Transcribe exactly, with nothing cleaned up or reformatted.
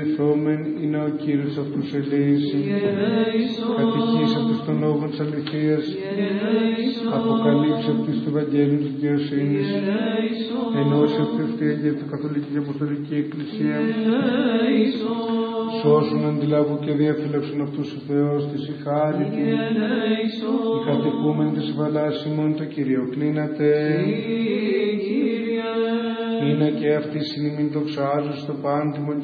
Ηθόμεν είναι ο Κύριος αυτούς ελέηση, κατηχήσαντες των λόγων της αληθείας, αποκαλύψει αυτής του Ευαγγέλιου της δικαιοσύνης, ενώσει αυτή αυτή για την Καθολική και Αποστολική Εκκλησία, σώσουν, αντιλάβουν και διαφύλαξουν αυτούς ο Θεός της η χάρη του, οι κατοικούμενοι της Βαλάσιμων το Κύριο κλείνατε, είναι και αυτοί συνειμήν το ψάζουν στο πάντιμο